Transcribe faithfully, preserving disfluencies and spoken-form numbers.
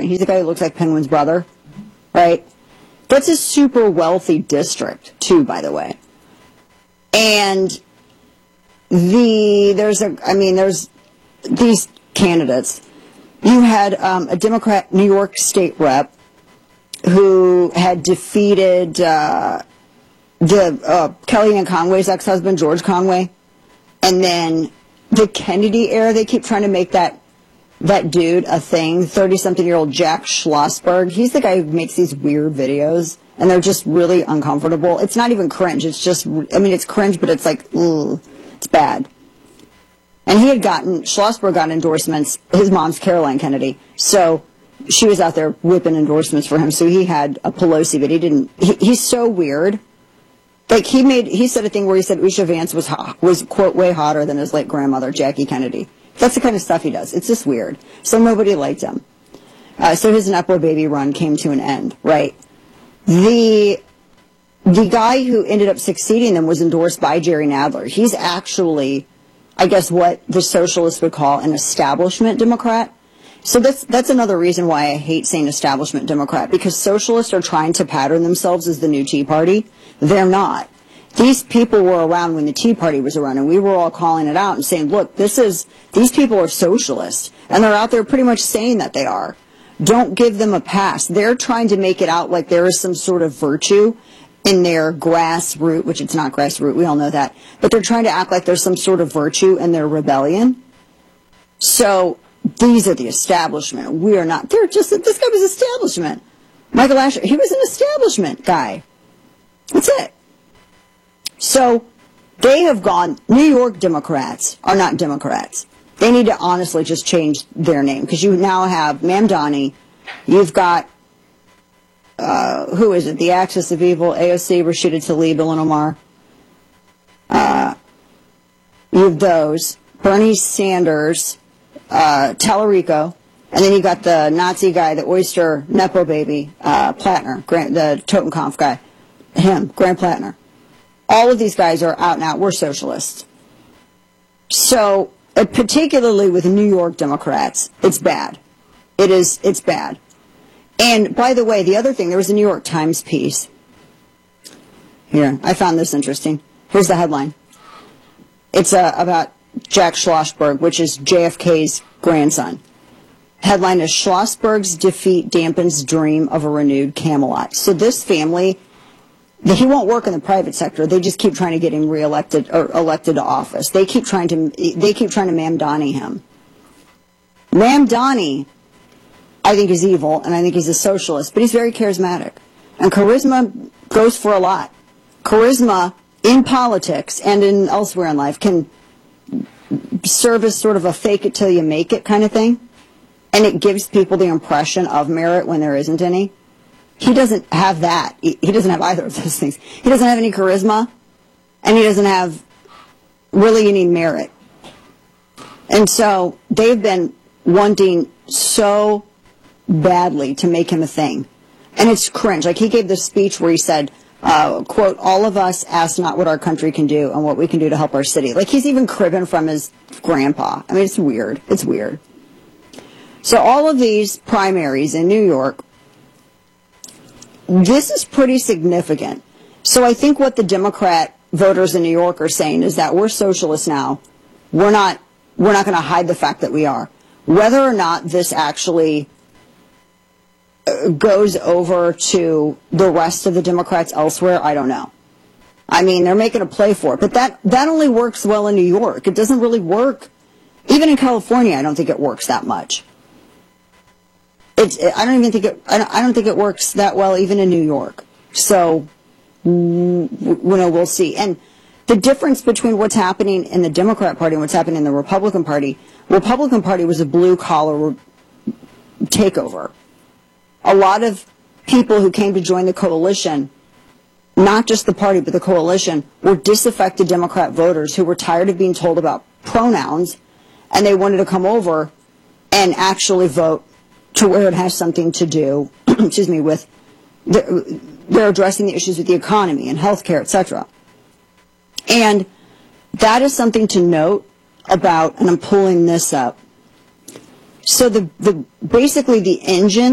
Libertarian. He's the guy who looks like Penguin's brother, right? That's a super wealthy district, too, by the way. And the, there's a, I mean, there's these candidates. You had um, a Democrat New York state rep who had defeated uh, the uh, Kellyanne Conway's ex-husband, George Conway. And then the Kennedy era, they keep trying to make that that dude a thing, thirty-something-year-old Jack Schlossberg. He's the guy who makes these weird videos, and they're just really uncomfortable. It's not even cringe. It's just, I mean, it's cringe, but it's like, ugh, it's bad. And he had gotten, Schlossberg got endorsements, his mom's Caroline Kennedy, so she was out there whipping endorsements for him, so he had a Pelosi, but he didn't, he, he's so weird. Like, he made, he said a thing where he said Usha Vance was, hot, was, quote, way hotter than his late grandmother, Jackie Kennedy. That's the kind of stuff he does. It's just weird. So nobody liked him. Uh, so his Nepo Baby run came to an end, right? The, the guy who ended up succeeding them was endorsed by Jerry Nadler. He's actually, I guess, what the socialists would call an establishment Democrat. So that's, that's another reason why I hate saying establishment Democrat, because socialists are trying to pattern themselves as the new Tea Party. They're not. These people were around when the Tea Party was around, and we were all calling it out and saying, look, this is, these people are socialists, and they're out there pretty much saying that they are. Don't give them a pass. They're trying to make it out like there is some sort of virtue in their grassroots, which it's not grassroots, we all know that, but they're trying to act like there's some sort of virtue in their rebellion. So these are the establishment. We are not. They're just, this guy was establishment. Michael Asher, he was an establishment guy. That's it. So they have gone, New York Democrats are not Democrats. They need to honestly just change their name, because you now have Mamdani, you've got, uh, who is it, the Axis of Evil, A O C, Rashida Tlaib, Ilhan Omar. Uh, you have those, Bernie Sanders, uh, Tallarico, and then you got the Nazi guy, the Oyster Nepo Baby, uh, Plattner, Grant, the Totenkopf guy, him, Grant Plattner. All of these guys are out and out. We're socialists. So, uh, particularly with New York Democrats, it's bad. It is, it's bad. And, by the way, the other thing, there was a New York Times piece. Here, I found this interesting. Here's the headline. It's uh, about Jack Schlossberg, which is J F K's grandson. Headline is, Schlossberg's defeat dampens dream of a renewed Camelot. So this family, he won't work in the private sector. They just keep trying to get him reelected or elected to office. They keep trying to, they keep trying to Mamdani him. Mamdani, I think, is evil, and I think he's a socialist, but he's very charismatic. And charisma goes for a lot. Charisma in politics and in elsewhere in life can serve as sort of a fake it till you make it kind of thing. And it gives people the impression of merit when there isn't any. He doesn't have that. He doesn't have either of those things. He doesn't have any charisma, and he doesn't have really any merit. And so they've been wanting so badly to make him a thing. And it's cringe. Like, he gave this speech where he said, uh, quote, all of us ask not what our country can do and what we can do to help our city. Like, he's even cribbing from his grandpa. I mean, it's weird. It's weird. So all of these primaries in New York, this is pretty significant. So I think what the Democrat voters in New York are saying is that we're socialists now. We're not, we're not going to hide the fact that we are. Whether or not this actually goes over to the rest of the Democrats elsewhere, I don't know. I mean, they're making a play for it. But that, that only works well in New York. It doesn't really work. Even in California, I don't think it works that much. It's, I don't even think it, I don't, I don't think it works that well even in New York. So, you know, we'll see. And the difference between what's happening in the Democrat Party and what's happening in the Republican Party, Republican Party was a blue-collar takeover. A lot of people who came to join the coalition, not just the party but the coalition, were disaffected Democrat voters who were tired of being told about pronouns, and they wanted to come over and actually vote to where it has something to do, excuse me, with, the, they're addressing the issues with the economy and health care, et cetera. And that is something to note about, and I'm pulling this up. So the, the basically the engine